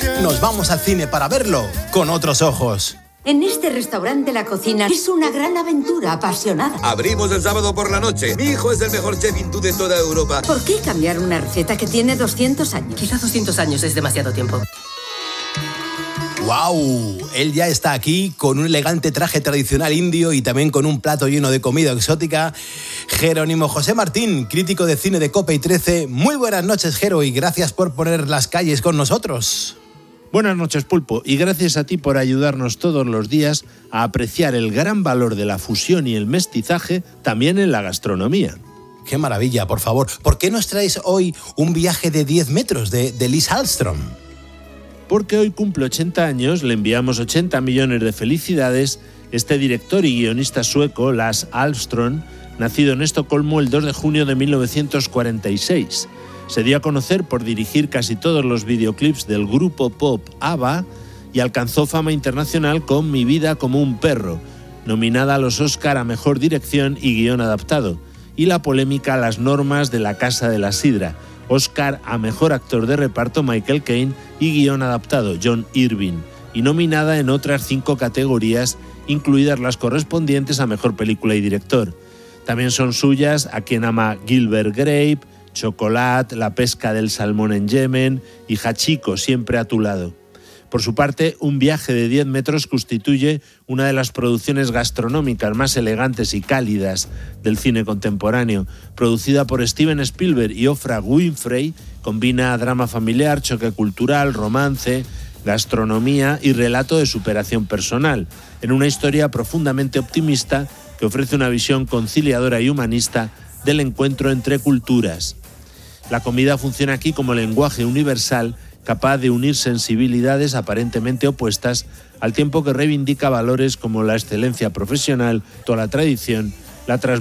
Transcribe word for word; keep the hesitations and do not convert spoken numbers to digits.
Nos vamos al cine para verlo con otros ojos. En este restaurante la cocina es una gran aventura apasionada. Abrimos el sábado por la noche. Mi hijo es el mejor chef hindú de toda Europa. ¿Por qué cambiar una receta que tiene doscientos años? Quizá doscientos años es demasiado tiempo. ¡Wow! Él ya está aquí con un elegante traje tradicional indio y también con un plato lleno de comida exótica. Jerónimo José Martín, crítico de cine de COPE y trece. Muy buenas noches, Jero, y gracias por poner las calles con nosotros. Buenas noches, Pulpo, y gracias a ti por ayudarnos todos los días a apreciar el gran valor de la fusión y el mestizaje también en la gastronomía. ¡Qué maravilla, por favor! ¿Por qué nos traes hoy un viaje de diez metros de, de Liz Hallström? Porque hoy cumple ochenta años, le enviamos ochenta millones de felicidades, este director y guionista sueco, Lasse Hallström, nacido en Estocolmo el dos de junio de mil novecientos cuarenta y seis. Se dio a conocer por dirigir casi todos los videoclips del grupo pop ABBA y alcanzó fama internacional con Mi vida como un perro, nominada a los Oscar a Mejor Dirección y Guión Adaptado, y la polémica Las normas de la Casa de la Sidra, Oscar a Mejor Actor de Reparto Michael Caine y Guión Adaptado John Irving, y nominada en otras cinco categorías, incluidas las correspondientes a Mejor Película y Director. También son suyas A quien ama Gilbert Grape, Chocolat, La pesca del salmón en Yemen y Hachiko, siempre a tu lado. Por su parte, Un viaje de diez metros constituye una de las producciones gastronómicas más elegantes y cálidas del cine contemporáneo. Producida por Steven Spielberg y Oprah Winfrey, combina drama familiar, choque cultural, romance, gastronomía y relato de superación personal, en una historia profundamente optimista que ofrece una visión conciliadora y humanista del encuentro entre culturas. La comida funciona aquí como lenguaje universal capaz de unir sensibilidades aparentemente opuestas, al tiempo que reivindica valores como la excelencia profesional, toda la tradición, la transmisión